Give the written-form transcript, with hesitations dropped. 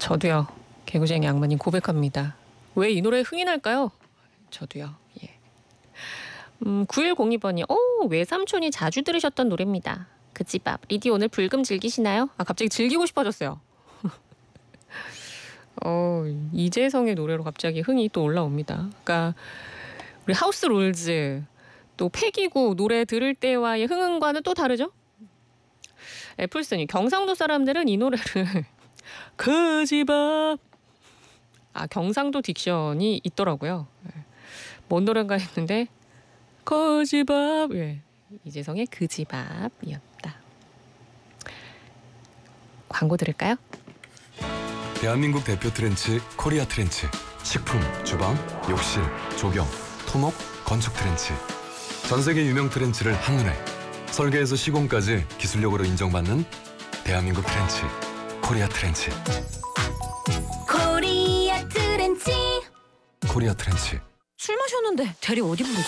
저도요. 개구쟁이 악마님 고백합니다. 왜 이 노래에 흥이 날까요? 저도요. 예. 9102번이 외삼촌이 자주 들으셨던 노래입니다. 그 집 앞. 리디 오늘 불금 즐기시나요? 갑자기 즐기고 싶어졌어요. 이재성의 노래로 갑자기 흥이 또 올라옵니다. 그러니까 우리 하우스 롤즈 또 패기구 노래 들을 때와의 흥은과는 또 다르죠? 애플슨이 경상도 사람들은 이 노래를 그 집 앞. 경상도 딕션이 있더라고요. 뭔 노래인가 했는데 그 집 앞. 예. 이재성의 그 집 앞이었다. 광고 들을까요? 대한민국 대표 트렌치 코리아 트렌치. 식품, 주방, 욕실, 조경, 토목, 건축 트렌치. 전 세계 유명 트렌치를 한눈에 설계에서 시공까지 기술력으로 인정받는 대한민국 트렌치 코리아 트렌치. 코리아 트렌치. 코리아 트렌치. 술 마셨는데 대리 어디 부르지?